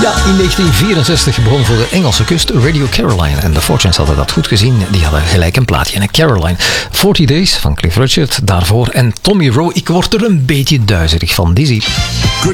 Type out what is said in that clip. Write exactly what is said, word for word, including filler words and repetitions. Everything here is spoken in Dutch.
In negentien vierenzestig begon voor de Engelse kust Radio Caroline. En de Fortunes hadden dat goed gezien. Die hadden gelijk een plaatje. En Caroline. forty Days van Cliff Richard daarvoor. En Tommy Rowe. Ik word er een beetje duizerig van. Dizzy. Good